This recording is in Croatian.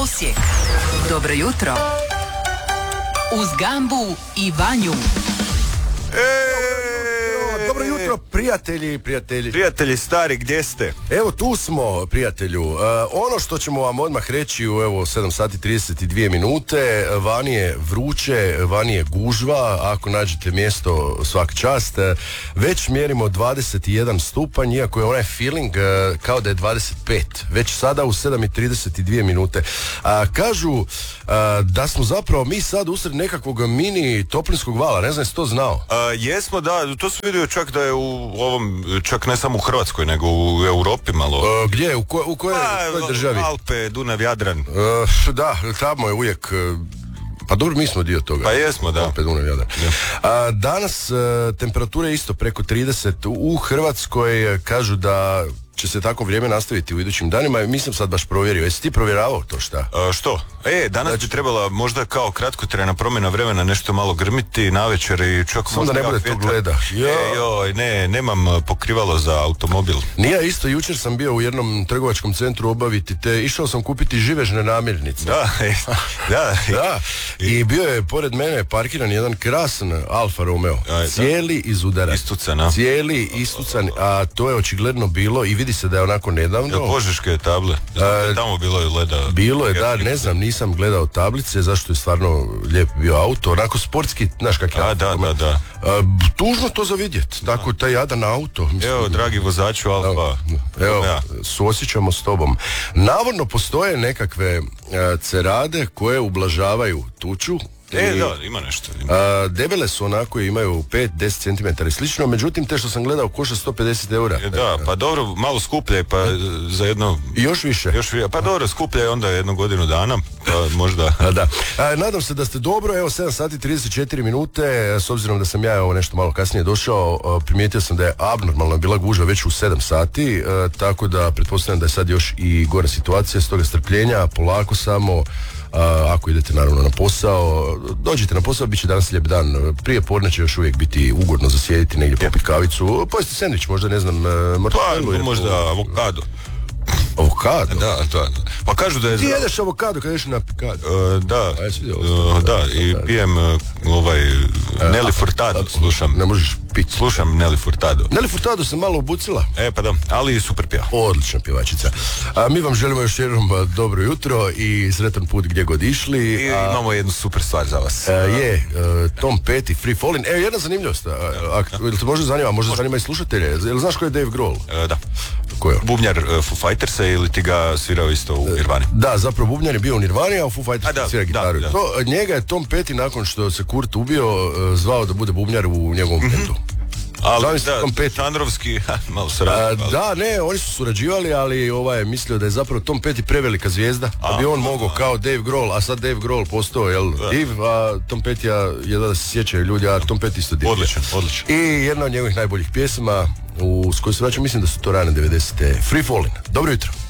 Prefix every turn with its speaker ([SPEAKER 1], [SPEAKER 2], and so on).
[SPEAKER 1] Osijek. Dobro jutro. Uz Gambu i Vanju.
[SPEAKER 2] Dobro jutro, prijatelji.
[SPEAKER 3] Prijatelji stari, gdje ste?
[SPEAKER 2] Evo tu smo, prijatelju. Ono što ćemo vam odmah reći u 7 sati 32 minute, vani je vruće, vani je gužva, ako nađete mjesto svaka čast. Već mjerimo 21 stupanj, iako je onaj feeling kao da je 25. Već sada u 7:32 minute. Kažu da smo zapravo mi sad usred nekakvog mini toplinskog vala, ne znam jesi to znao?
[SPEAKER 3] Jesmo, da, to sam vidio čak da je u ovom, čak ne samo u Hrvatskoj, nego u Europi malo.
[SPEAKER 2] Gdje? U kojoj državi?
[SPEAKER 3] Alpe, Dunav, Jadran.
[SPEAKER 2] Da, tamo je uvijek... Pa dobro, mi smo dio toga.
[SPEAKER 3] Pa jesmo, da.
[SPEAKER 2] Alpe, Dunav, Jadran. Danas temperatura je isto preko 30. U Hrvatskoj kažu da će se tako vrijeme nastaviti u idućim danima. Nisam sad baš provjerio. Jesi ti provjeravao to šta?
[SPEAKER 3] Što? Danas bi trebala možda kao kratkotrajna promjena vremena nešto malo grmiti navečer i čak
[SPEAKER 2] samo da ne bude to gleda.
[SPEAKER 3] Nemam pokrivalo za automobil.
[SPEAKER 2] Nije isto, jučer sam bio u jednom trgovačkom centru obaviti te, išao sam kupiti živežne namirnice. Da. I bio je pored mene parkiran jedan krasan Alfa Romeo. Cijeli izudaran. Cijeli istucan, a to je očigledno bilo i vidi se da je onako nedavno.
[SPEAKER 3] Požeške table. Tamo bilo je leda.
[SPEAKER 2] Bilo je, da, ne znam, nisam gledao tablice, zašto je stvarno lijep bio auto, onako sportski, znaš kak je.
[SPEAKER 3] Da.
[SPEAKER 2] Tužno to za vidjet, tako taj jadan auto. Mislim,
[SPEAKER 3] evo, dragi vozaču Alfa.
[SPEAKER 2] Evo, suosjećamo s tobom. Navodno postoje nekakve cerade koje ublažavaju tuču.
[SPEAKER 3] Ima nešto.
[SPEAKER 2] Debele su onako, imaju 5-10 cm i slično, međutim te što sam gledao košta 150 eura.
[SPEAKER 3] Pa dobro, malo skuplje, pa za jedno...
[SPEAKER 2] I još više.
[SPEAKER 3] Pa dobro, skuplje je onda jednu godinu dana, pa možda...
[SPEAKER 2] Da. Nadam se da ste dobro, evo 7 sati 34 minute, s obzirom da sam ja nešto malo kasnije došao, primijetio sam da je abnormalno bila gužva već u 7 sati, tako da pretpostavljam da je sad još i gora situacija, stoga strpljenja, polako samo... ako idete naravno na posao, dođite na posao, bit će danas lijep dan. Prije podne će još uvijek biti ugodno zasjediti negdje, popiti kavicu, pojesti sendvič, možda ne znam,
[SPEAKER 3] možda avokado.
[SPEAKER 2] Avokado?
[SPEAKER 3] Da. Pa kažu da je...
[SPEAKER 2] Ti jedeš avokado kad ješ na pikado?
[SPEAKER 3] I pijem Nelly Furtado, slušam.
[SPEAKER 2] Ne možeš piti.
[SPEAKER 3] Slušam Nelly Furtado.
[SPEAKER 2] Nelly Furtado se malo obucila.
[SPEAKER 3] Pa da, ali super pjeva.
[SPEAKER 2] Odlična pjevačica. Mi vam želimo još jednom dobro jutro i sretan put gdje god išli.
[SPEAKER 3] I imamo jednu super stvar za vas.
[SPEAKER 2] Tom Petty, Free Fallin'. Jedna zanimljivost. Jel te možda zanima, možda zanima i slušatelje. Jel znaš ko je Dave Grohl?
[SPEAKER 3] Da.
[SPEAKER 2] Ko je?
[SPEAKER 3] Bubnjar Foo Fightersa ili ti ga svirao isto u Nirvani?
[SPEAKER 2] Da, zapravo Bubnjar je bio u Nirvani, a u Foo Fightersa svira gitaru. Njega je Tom Petty nakon što se Kurt ubio zvao da bude bubnjar u njegovom bendu.
[SPEAKER 3] Ali Čandrovski malo se
[SPEAKER 2] oni su surađivali, ali je mislio da je zapravo Tom Petty prevelika zvijezda, da bi on mogao kao Dave Grohl, a sad Dave Grohl postao div, a Tom Petty jedva da se sjećaju ljudi, a Tom Petty isto div.
[SPEAKER 3] Odličan.
[SPEAKER 2] I jedna od njegovih najboljih pjesama s kojoj se vraćam, mislim da su to rane 90. Free Fallin'. Dobro jutro.